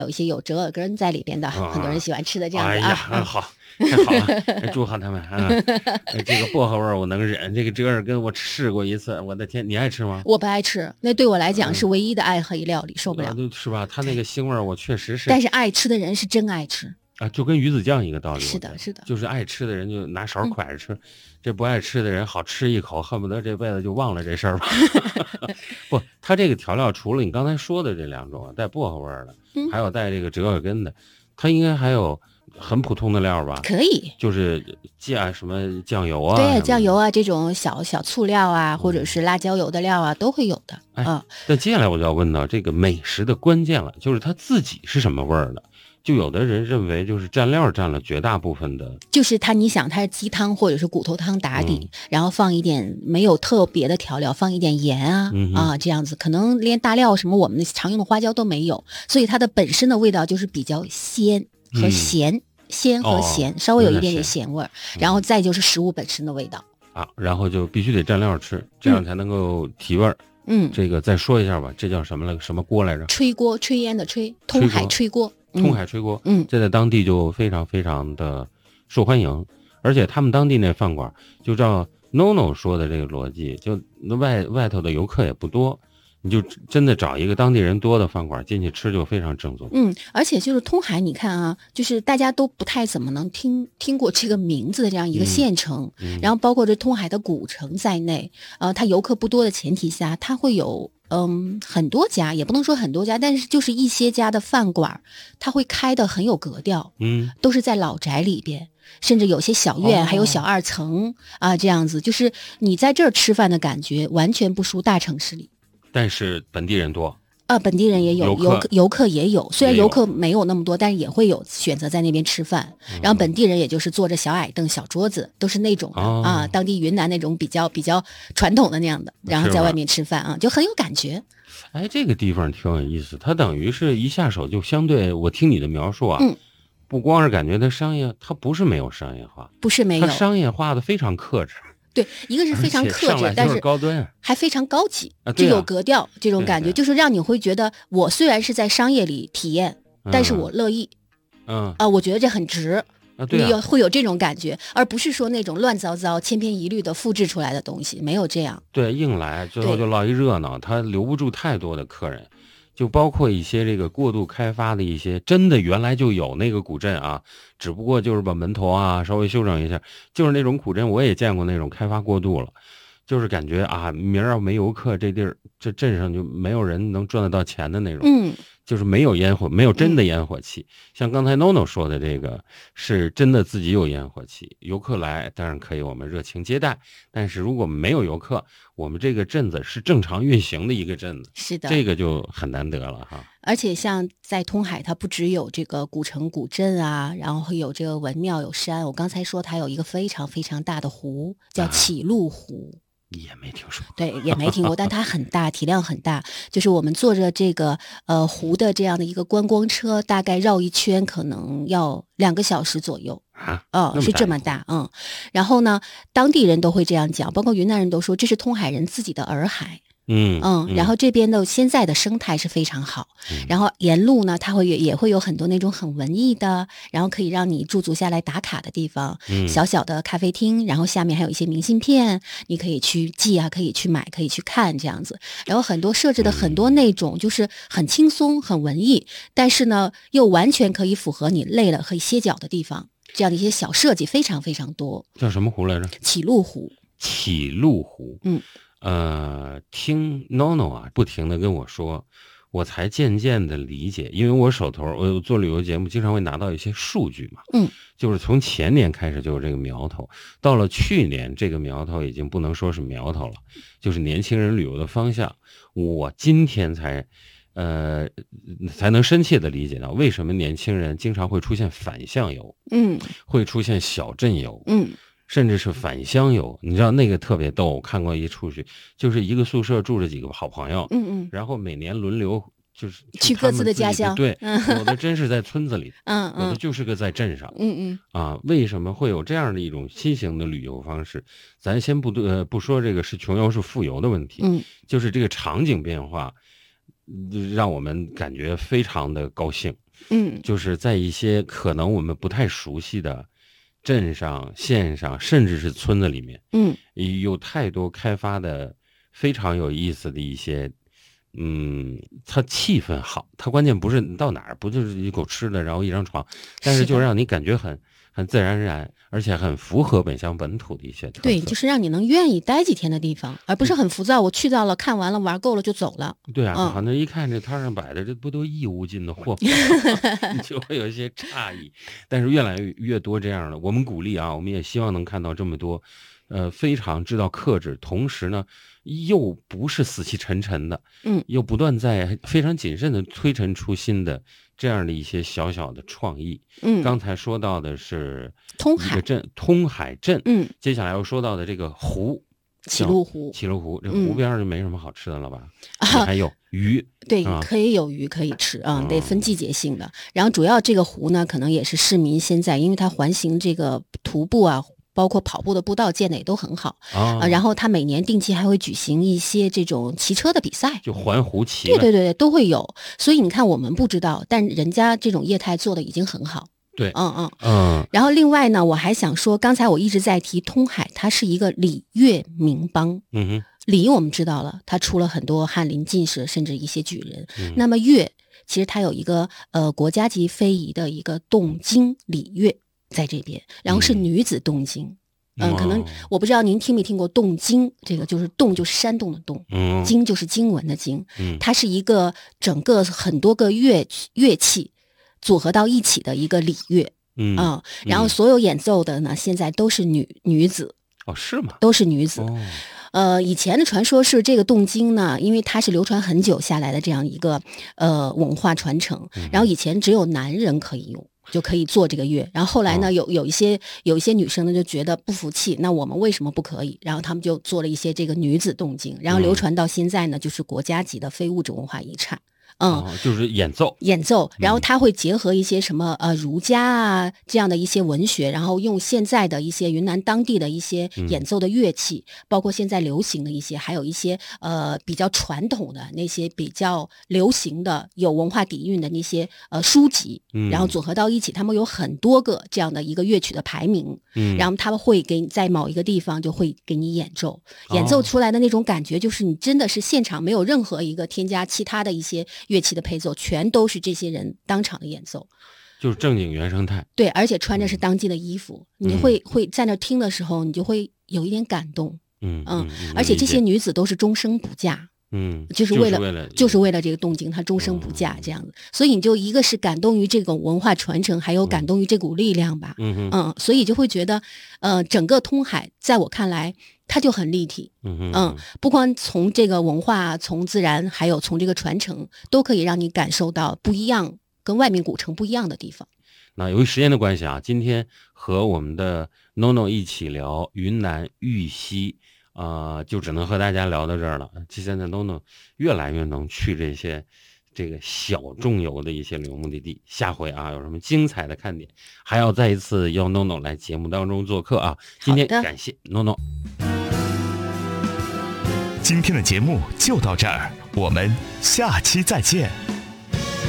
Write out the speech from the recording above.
有一些有折耳根在里边的，很多人喜欢吃的这样哎子呀，好，太好了，祝贺他们啊！这个薄荷味我能忍，这个折耳根我试过一次，我的天，你爱吃吗？ 我不爱吃，那对我来讲是唯一的爱黑料理，受不了。 是吧？它那个腥味我确实是。 但是爱吃的人是真爱吃啊，就跟鱼子酱一个道理。 是的，是的， 就是爱吃的人就拿勺蒯着吃，这不爱吃的人好吃一口，恨不得这辈子就忘了这事儿吧。不，它这个调料除了你刚才说的这2种带薄荷味的，还有带这个折耳根的，它应该还有很普通的料吧？ 可以， 就是什么酱油啊， 对，酱油啊这种小醋料啊，或者是辣椒油的料啊，都会有的。 但接下来我就要问到这个美食的关键了，就是它自己是什么味儿的？就有的人认为就是蘸料占了绝大部分的， 就是你想它是鸡汤或者是骨头汤打底，然后放一点没有特别的调料，放一点盐啊，这样子，可能连大料什么我们常用的花椒都没有，所以它的本身的味道就是比较鲜和咸，鲜和咸，稍微有一点点咸味儿，然后再就是食物本身的味道啊，然后就必须得蘸料吃，这样才能够提味儿。这个再说一下吧，这叫什么锅来着？ 炊锅，炊烟的炊，通海炊锅。 通海炊锅，这在当地就非常非常的受欢迎，而且他们当地那饭馆就照 NONO 说的这个逻辑，就外头的游客也不多，你就真的找一个当地人多的饭馆进去吃就非常正宗。 而且就是通海，你看啊，就是大家都不太怎么能听过这个名字的这样一个县城，然后包括这通海的古城在内，它游客不多的前提下，它会有很多家，也不能说很多家，但是就是一些家的饭馆，它会开得很有格调，都是在老宅里边，甚至有些小院，还有小2层啊，这样子，就是你在这儿吃饭的感觉完全不输大城市里。 但是本地人多。 本地人也有，游客也有，虽然游客没有那么多，但是也会有选择在那边吃饭。然后本地人也就是坐着小矮凳、小桌子，都是那种的当地云南那种比较传统的那样的，然后在外面吃饭啊，就很有感觉。 哎，这个地方挺有意思，它等于是一下手就相对，我听你的描述啊，不光是感觉它商业，它不是没有商业化， 不是没有， 它商业化的非常克制。 对，一个是非常克制，但是高端， 还非常高级，就有格调这种感觉，就是让你会觉得我虽然是在商业里体验，但是我乐意，我觉得这很值，你会有这种感觉，而不是说那种乱糟糟、千篇一律的复制出来的东西，没有这样。 对，硬来，最后就落一热闹，它留不住太多的客人。就包括一些这个过度开发的一些真的原来就有那个古镇啊，只不过就是把门头啊稍微修整一下，就是那种古镇我也见过那种开发过度了，就是感觉啊明儿要没游客，这地儿这镇上就没有人能赚得到钱的那种。就是没有烟火，没有真的烟火气。像刚才 NONO 说的这个是真的自己有烟火气，游客来当然可以我们热情接待，但是如果没有游客，我们这个镇子是正常运行的一个镇子， 是的， 这个就很难得了哈。 而且像在通海，它不只有这个古城古镇啊，然后有这个文庙有山，我刚才说它有一个非常非常大的湖，叫启路湖。 也没听说过， 对，也没听过，但它很大，体量很大。就是我们坐着这个湖的这样的一个观光车，大概绕一圈可能要2个小时左右是这么大，然后呢，当地人都会这样讲，包括云南人都说这是通海人自己的洱海。然后这边的现在的生态是非常好，然后沿路呢，它也会有很多那种很文艺的，然后可以让你驻足下来打卡的地方，小小的咖啡厅，然后下面还有一些明信片，你可以去寄啊，可以去买，可以去看这样子，然后很多设置的很多那种就是很轻松、很文艺，但是呢又完全可以符合你累了可以歇脚的地方，这样的一些小设计非常非常多。 叫什么湖来着？ 启路湖。 启路湖。听 NONO 啊不停的跟我说，我才渐渐的理解，因为我手头我做旅游节目经常会拿到一些数据嘛，就是从前年开始就有这个苗头，到了去年这个苗头已经不能说是苗头了，就是年轻人旅游的方向。我今天才能深切的理解到为什么年轻人经常会出现返乡游，会出现小镇游，甚至是返乡游。你知道那个特别逗，我看过一出去，就是一个宿舍住着几个好朋友，然后每年轮流就是去各自的家乡， 对，有的真是在村子里，有的就是个在镇上，为什么会有这样的一种新型的旅游方式？咱先不说这个是穷游是富游的问题，就是这个场景变化，让我们感觉非常的高兴。 就是在一些可能我们不太熟悉的镇上、县上，甚至是村子里面，有太多开发的非常有意思的一些，它气氛好，它关键不是你到哪儿不就是一口吃的，然后一张床，但是就让你感觉很自然而然，而且很符合本乡本土的一些特色。 对，就是让你能愿意待几天的地方，而不是很浮躁。我去到了，看完了，玩够了就走了。 对啊，好像一看这摊上摆的，这不都义乌进的货吗？你就会有一些诧异。但是越来越多这样的，我们鼓励啊，我们也希望能看到这么多，非常知道克制，同时呢又不是死气沉沉的，又不断在非常谨慎的推陈出新的这样的一些小小的创意。刚才说到的是通海镇，接下来要说到的这个湖， 启鹿湖， 这湖边就没什么好吃的了吧？还有鱼， 对，可以有鱼可以吃啊，得分季节性的。然后主要这个湖呢，可能也是市民现在，因为它环形这个徒步啊，包括跑步的步道建的也都很好然后它每年定期还会举行一些这种骑车的比赛， 就环湖骑， 对，都会有。所以你看我们不知道，但人家这种业态做的已经很好。 对， 然后另外呢，我还想说，刚才我一直在提通海，它是一个礼乐名邦。礼我们知道了，它出了很多翰林进士，甚至一些举人。那么乐，其实它有一个国家级非遗的一个动经礼乐在这边，然后是女子动经。可能我不知道您听没听过动经，这个就是动就是山洞的动，经就是经文的经。它是一个整个很多个乐器组合到一起的一个礼乐。然后所有演奏的呢，现在都是女子。 是吗？ 都是女子。以前的传说是这个动经呢，因为它是流传很久下来的这样一个文化传承，然后以前只有男人可以用，就可以做这个乐。然后后来呢，有一些女生呢就觉得不服气，那我们为什么不可以？然后他们就做了一些这个女子动经，然后流传到现在呢，就是国家级的非物质文化遗产。 就是演奏， 然后他会结合一些什么儒家啊这样的一些文学，然后用现在的一些云南当地的一些演奏的乐器，包括现在流行的一些，还有一些比较传统的那些比较流行的有文化底蕴的那些书籍，然后组合到一起，他们有很多个这样的一个乐曲的排名，然后他们会给你在某一个地方就会给你演奏出来的那种感觉，就是你真的是现场没有任何一个添加其他的一些乐器的配奏，全都是这些人当场的演奏， 就是正经原生态。 对，而且穿着是当季的衣服，你会在那听的时候，你就会有一点感动。而且这些女子都是终生不嫁。就是为了这个动静，她终生不嫁这样子，所以你就一个是感动于这种文化传承，还有感动于这股力量吧。所以就会觉得，整个通海在我看来，它就很立体。不光从这个文化、从自然，还有从这个传承，都可以让你感受到不一样，跟外面古城不一样的地方。 那由于时间的关系啊，今天和我们的 NONO 一起聊云南玉溪。就只能和大家聊到这儿了。现在NONO越来越能去这个小众游的一些旅游目的地。下回啊，有什么精彩的看点，还要再一次邀NONO来节目当中做客啊。今天感谢NONO。 今天的节目就到这儿，我们下期再见。